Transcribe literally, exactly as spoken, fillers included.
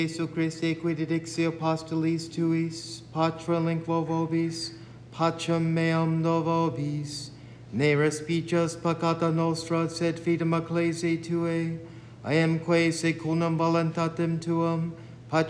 Jesu Christe, qui didixi apostolis tuis, patra lingua vobis, pacem meam do vobis, ne respicias peccata nostra, sed fidem ecclesiae tuae, I am quae secundum voluntatem tuam,